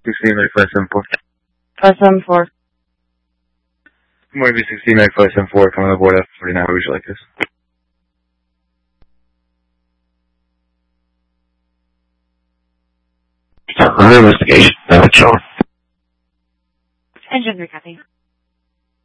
169574. 574. Good morning, V169574, coming aboard F49. How would you like this? Investigation. Engine recording.